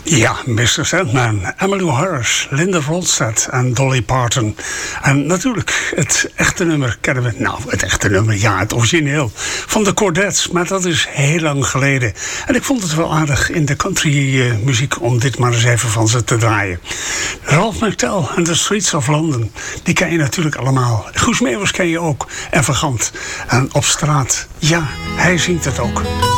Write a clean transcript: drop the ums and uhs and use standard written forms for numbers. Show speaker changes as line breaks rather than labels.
Ja, Mr. Sandman, Emmylou Harris, Linda Ronstadt en Dolly Parton. En natuurlijk, het echte nummer kennen we... Nou, het echte nummer, ja, het origineel van de Chordettes. Maar dat is heel lang geleden. En ik vond het wel aardig in de country muziek om dit maar eens even van ze te draaien. Ralph McTell en The Streets of London, die ken je natuurlijk allemaal. Guus Meeuwis ken je ook. En Vagant. En Op straat, ja, hij zingt het ook.